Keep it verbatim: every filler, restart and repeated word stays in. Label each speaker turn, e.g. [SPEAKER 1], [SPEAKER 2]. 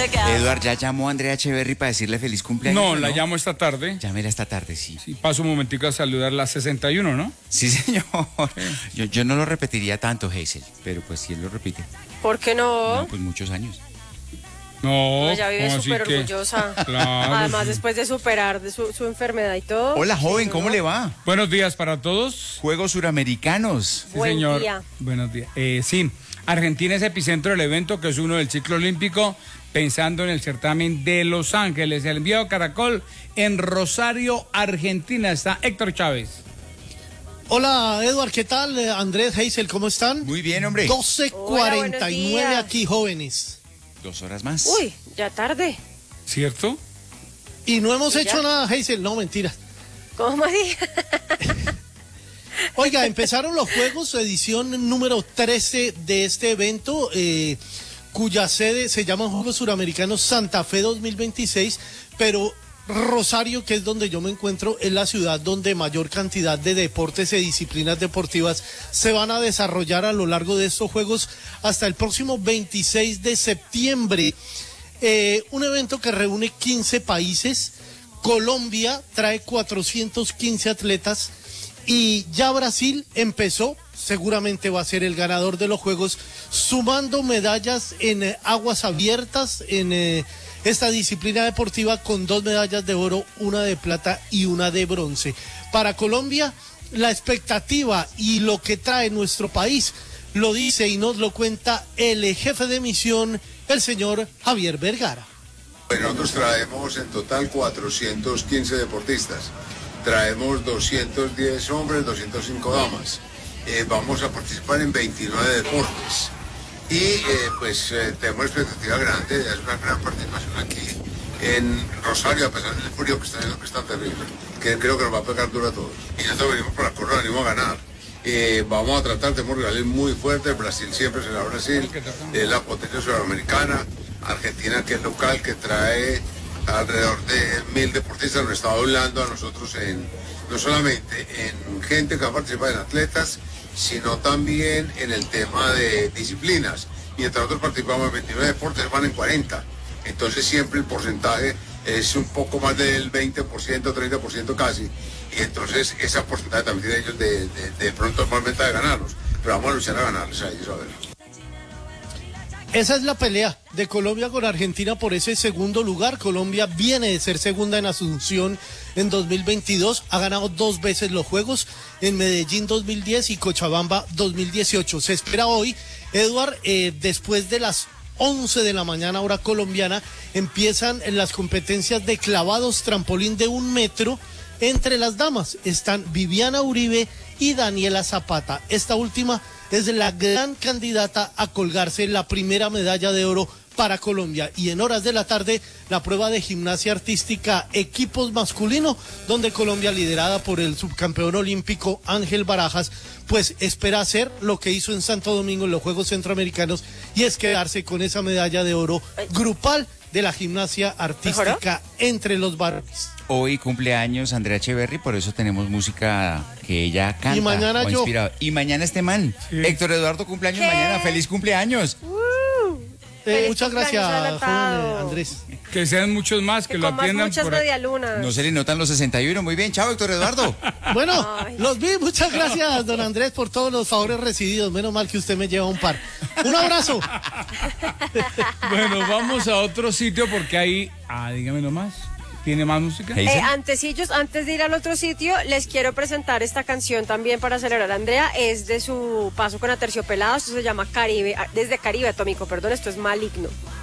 [SPEAKER 1] Eduard, ¿ya llamó a Andrea Echeverry para decirle feliz cumpleaños?
[SPEAKER 2] No, la llamo esta tarde.
[SPEAKER 1] Llámela esta tarde, sí.
[SPEAKER 2] Sí, paso un momentico a saludar la sesenta y uno, ¿no?
[SPEAKER 1] Sí, señor. Yo, yo no lo repetiría tanto, Hazel, pero pues si él lo repite.
[SPEAKER 3] ¿Por qué no?
[SPEAKER 1] No, pues muchos años.
[SPEAKER 2] No,
[SPEAKER 3] Ella vive
[SPEAKER 2] ¿cómo así
[SPEAKER 3] súper
[SPEAKER 2] que?
[SPEAKER 3] orgullosa.
[SPEAKER 2] Claro,
[SPEAKER 3] Además,
[SPEAKER 2] sí.
[SPEAKER 3] después de superar de su, su enfermedad y todo.
[SPEAKER 1] Hola, joven,
[SPEAKER 3] sí,
[SPEAKER 1] ¿cómo
[SPEAKER 3] ¿no?
[SPEAKER 1] le va?
[SPEAKER 2] Buenos días para todos.
[SPEAKER 1] Juegos Suramericanos.
[SPEAKER 2] Sí,
[SPEAKER 3] Buen
[SPEAKER 2] señor.
[SPEAKER 3] día.
[SPEAKER 2] Buenos días. Eh, sí, Argentina es epicentro del evento, que es uno del ciclo olímpico, pensando en el certamen de Los Ángeles. El enviado Caracol en Rosario, Argentina. Está Héctor Chávez.
[SPEAKER 4] Hola, Eduard, ¿qué tal? Eh, Andrés, Hazel, ¿cómo están?
[SPEAKER 1] Muy bien, hombre.
[SPEAKER 4] doce cuarenta y nueve
[SPEAKER 3] Hola, buenos días.
[SPEAKER 4] aquí, jóvenes.
[SPEAKER 1] Dos horas más.
[SPEAKER 3] Uy, ya tarde.
[SPEAKER 2] ¿Cierto?
[SPEAKER 4] Y no hemos
[SPEAKER 3] ¿Y
[SPEAKER 4] hecho
[SPEAKER 3] ya?
[SPEAKER 4] nada, Hazel, no, mentira.
[SPEAKER 3] ¿Cómo María?
[SPEAKER 4] Oiga, empezaron los juegos, edición número trece de este evento, eh, cuya sede se llama Juegos Suramericanos Santa Fe dos mil veintiséis, pero Rosario, que es donde yo me encuentro, es la ciudad donde mayor cantidad de deportes y disciplinas deportivas se van a desarrollar a lo largo de estos juegos hasta el próximo veintiséis de septiembre. Eh, un evento que reúne quince países. Colombia trae cuatrocientos quince atletas y ya Brasil empezó, seguramente va a ser el ganador de los juegos, sumando medallas en eh, aguas abiertas, en eh, esta disciplina deportiva, con dos medallas de oro, una de plata y una de bronce. Para Colombia, la expectativa y lo que trae nuestro país lo dice y nos lo cuenta el jefe de misión, el señor Javier Vergara.
[SPEAKER 5] Bueno, nosotros traemos en total cuatrocientos quince deportistas. Traemos doscientos diez hombres, doscientas cinco damas. Eh, vamos a participar en veintinueve deportes. Y eh, pues eh, tenemos expectativa grande, es una gran participación aquí en Rosario, a pesar del frío que está haciendo, que está terrible, que creo que nos va a pegar duro a todos. Y nosotros venimos para correr, venimos a ganar. Eh, vamos a tratar, tenemos rivales muy fuertes. Brasil siempre será Brasil, es la potencia sudamericana. Argentina, que es local, que trae alrededor de mil deportistas, nos está hablando a nosotros en, no solamente en gente que va a participar en atletas, sino también en el tema de disciplinas. Mientras nosotros participamos en veintinueve deportes, van en cuarenta. Entonces siempre el porcentaje es un poco más del veinte por ciento, treinta por ciento casi. Y entonces ese porcentaje también tiene ellos de, de, de pronto normalmente de ganarlos. Pero vamos a luchar a ganarles a ellos, a ver.
[SPEAKER 4] Esa es la pelea de Colombia con Argentina por ese segundo lugar. Colombia viene de ser segunda en Asunción en dos mil veintidós, ha ganado dos veces los Juegos, en Medellín dos mil diez y Cochabamba dos mil dieciocho. Se espera hoy, Eduard, eh, después de las once de la mañana hora colombiana, empiezan las competencias de clavados trampolín de un metro. Entre las damas están Viviana Uribe y Daniela Zapata. Esta última es la gran candidata a colgarse la primera medalla de oro para Colombia. Y en horas de la tarde, la prueba de gimnasia artística equipos masculino, donde Colombia, liderada por el subcampeón olímpico Ángel Barajas, pues espera hacer lo que hizo en Santo Domingo en los Juegos Centroamericanos, y es quedarse con esa medalla de oro grupal de la gimnasia artística entre los varones.
[SPEAKER 1] Hoy cumpleaños Andrea Echeverry, por eso tenemos música que ella canta.
[SPEAKER 4] Y mañana
[SPEAKER 1] o
[SPEAKER 4] yo.
[SPEAKER 1] inspirado. Y mañana este man.
[SPEAKER 2] Sí.
[SPEAKER 1] Héctor Eduardo cumpleaños
[SPEAKER 3] ¿Qué?
[SPEAKER 1] mañana. ¡Feliz cumpleaños!
[SPEAKER 3] Uh,
[SPEAKER 4] Eh,
[SPEAKER 3] feliz
[SPEAKER 4] muchas
[SPEAKER 3] cumpleaños
[SPEAKER 4] gracias,
[SPEAKER 3] adelantado.
[SPEAKER 4] joven Andrés.
[SPEAKER 2] Que sean muchos más, que,
[SPEAKER 3] Que
[SPEAKER 2] lo
[SPEAKER 3] comas
[SPEAKER 2] atiendan
[SPEAKER 3] muchas
[SPEAKER 2] por ahí.
[SPEAKER 3] medialunas.
[SPEAKER 1] No se le notan los sesenta y uno. Muy bien, chao, Héctor Eduardo.
[SPEAKER 4] Bueno,
[SPEAKER 3] Ay.
[SPEAKER 4] los vi, muchas gracias, don Andrés, por todos los favores recibidos. Menos mal que usted me lleva un par. Un abrazo.
[SPEAKER 2] Bueno, vamos a otro sitio porque ahí, ah, dígame nomás, ¿tiene más música?
[SPEAKER 1] Hey.
[SPEAKER 3] Eh, antesillos, antes de ir al otro sitio, les quiero presentar esta canción también para celebrar a Andrea. Es de su paso con Aterciopelados, esto se llama Caribe, ah, desde Caribe Atómico, perdón, esto es Maligno.